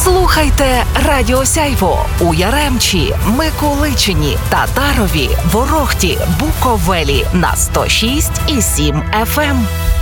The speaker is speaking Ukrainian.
Слухайте Радіо Сяйво у Яремчі, Миколичині, Татарові, Ворохті, Буковелі на 106,7 FM.